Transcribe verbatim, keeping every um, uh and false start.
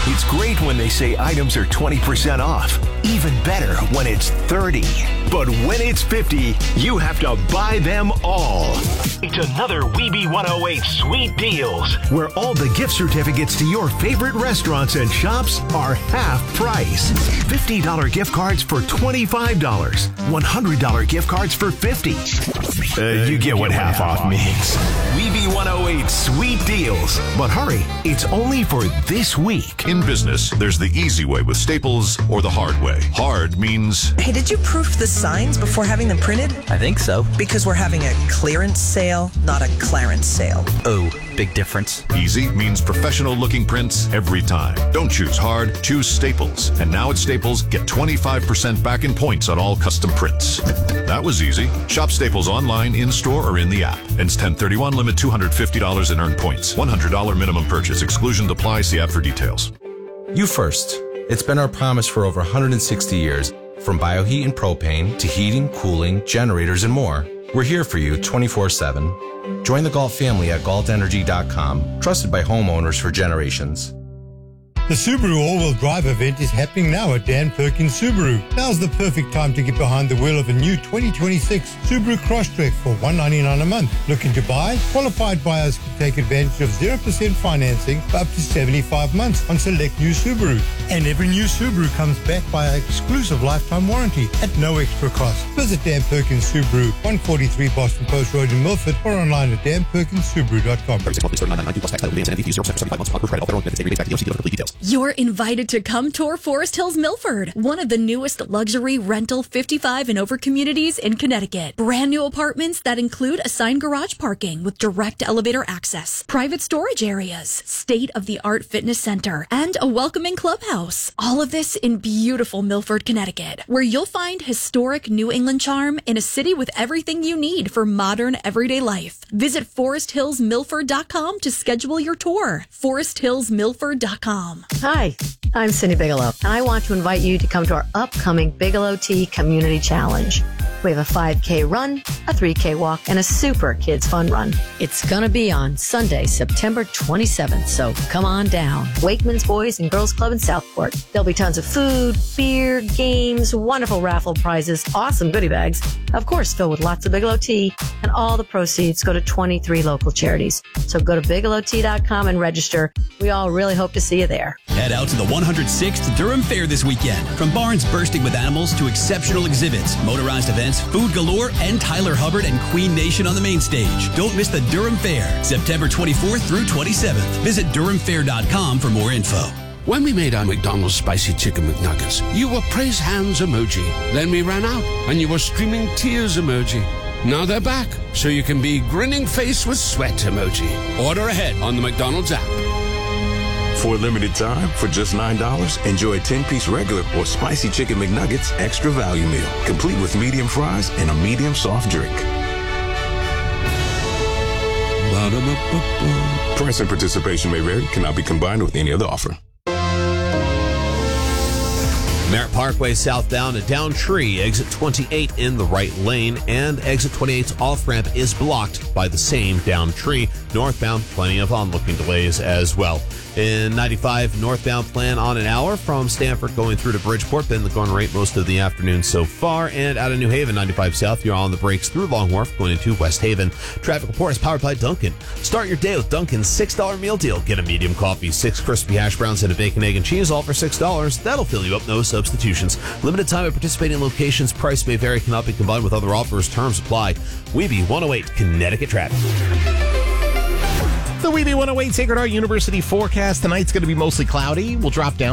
It's great when they say items are twenty percent off. Even better when it's thirty. But when it's fifty, you have to buy them all. It's another Weeby one oh eight Sweet Deals, where all the gift certificates to your favorite restaurants and shops are half price. fifty dollars gift cards for twenty-five dollars. one hundred dollars gift cards for fifty dollars. Uh, you get what half off means. Weeby one oh eight Sweet Deals. But hurry, it's only for this week. In business, there's the easy way with Staples or the hard way. Hard means... Hey, did you proof the signs before having them printed? I think so. Because we're having a clearance sale, not a Clarence sale. Oh, big difference. Easy means professional-looking prints every time. Don't choose hard, choose Staples. And now at Staples, get twenty-five percent back in points on all custom prints. That was easy. Shop Staples online, in-store, or in the app. Ends ten thirty-one, limit two hundred fifty dollars in earned points. one hundred dollars minimum purchase. Exclusion applies. See app for details. You first. It's been our promise for over one hundred sixty years. From bioheat and propane to heating, cooling, generators, and more. We're here for you twenty-four seven. Join the Galt family at galt energy dot com, trusted by homeowners for generations. The Subaru all-wheel drive event is happening now at Dan Perkins Subaru. Now's the perfect time to get behind the wheel of a new twenty twenty-six Subaru Crosstrek for one hundred ninety-nine dollars a month. Looking to buy? Qualified buyers can take advantage of zero percent financing for up to seventy-five months on select new Subarus. And every new Subaru comes backed by an exclusive lifetime warranty at no extra cost. Visit Dan Perkins Subaru, one forty-three Boston Post Road in Milford, or online at dan perkins subaru dot com. You're invited to come tour Forest Hills Milford, one of the newest luxury rental fifty-five and over communities in Connecticut. Brand new apartments that include assigned garage parking with direct elevator access, private storage areas, state-of-the-art fitness center, and a welcoming clubhouse. All of this in beautiful Milford, Connecticut, where you'll find historic New England charm in a city with everything you need for modern everyday life. Visit forest hills milford dot com to schedule your tour. forest hills milford dot com. Hi, I'm Cindy Bigelow, and I want to invite you to come to our upcoming Bigelow Tea Community Challenge. We have a five K run, a three K walk, and a super kids fun run. It's going to be on Sunday, September twenty-seventh, so come on down. Wakeman's Boys and Girls Club in Southport. There'll be tons of food, beer, games, wonderful raffle prizes, awesome goodie bags, of course filled with lots of Bigelow tea, and all the proceeds go to twenty-three local charities. So go to bigelow tea dot com and register. We all really hope to see you there. Head out to the one hundred sixth Durham Fair this weekend. From barns bursting with animals to exceptional exhibits, motorized events, food galore, and Tyler Hubbard and Queen Nation on the main stage. Don't miss the Durham Fair, September twenty-fourth through twenty-seventh. Visit durham fair dot com for more info. When we made our McDonald's Spicy Chicken McNuggets, you were praise hands emoji. Then we ran out, and you were streaming tears emoji. Now they're back, so you can be grinning face with sweat emoji. Order ahead on the McDonald's app. For a limited time, for just nine dollars, enjoy a ten-piece regular or spicy chicken McNuggets extra value meal, complete with medium fries and a medium soft drink. Price and participation may vary, cannot be combined with any other offer. Merritt Parkway southbound at Downtree, exit twenty-eight in the right lane, and exit twenty-eight's off-ramp is blocked by the same Downtree. Northbound, plenty of onlooking delays as well. In ninety-five, northbound plan on an hour from Stamford going through to Bridgeport. Been the going rate most of the afternoon so far. And out of New Haven, ninety-five south, you're on the brakes through Long Wharf going into West Haven. Traffic report is powered by Dunkin'. Start your day with Dunkin's six dollar meal deal. Get a medium coffee, six crispy hash browns, and a bacon, egg, and cheese, all for six dollars. That'll fill you up, no substitutions. Limited time at participating locations. Price may vary, cannot be combined with other offers. Terms apply. Weeby one oh eight, Connecticut traffic. The Weeby one oh eight Sacred Heart University forecast tonight's going to be mostly cloudy. We'll drop down